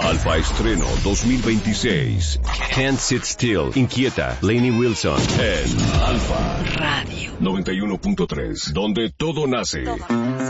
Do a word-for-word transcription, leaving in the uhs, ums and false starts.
Alfa Estreno dos mil veintiséis. Can't Sit Still, Inquieta, Lainey Wilson. En Alfa Radio noventa y uno punto tres, donde todo nace. Todo.